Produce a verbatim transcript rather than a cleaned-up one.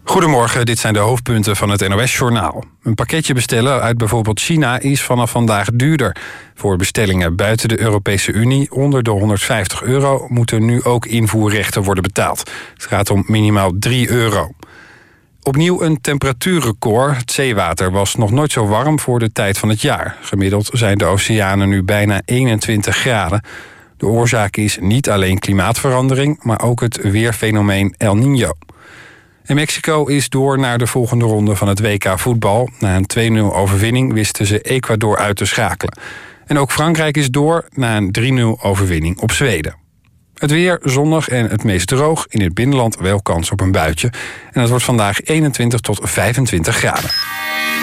Goedemorgen, dit zijn de hoofdpunten van het N O S-journaal. Een pakketje bestellen uit bijvoorbeeld China is vanaf vandaag duurder. Voor bestellingen buiten de Europese Unie onder de honderdvijftig euro... moeten nu ook invoerrechten worden betaald. Het gaat om minimaal drie euro. Opnieuw een temperatuurrecord. Het zeewater was nog nooit zo warm voor de tijd van het jaar. Gemiddeld zijn de oceanen nu bijna eenentwintig graden. De oorzaak is niet alleen klimaatverandering, maar ook het weerfenomeen El Niño. En Mexico is door naar de volgende ronde van het W K voetbal. Na een twee nul overwinning wisten ze Ecuador uit te schakelen. En ook Frankrijk is door na een drie nul overwinning op Zweden. Het weer zonnig en het meest droog. In het binnenland wel kans op een buitje. En het wordt vandaag eenentwintig tot vijfentwintig graden.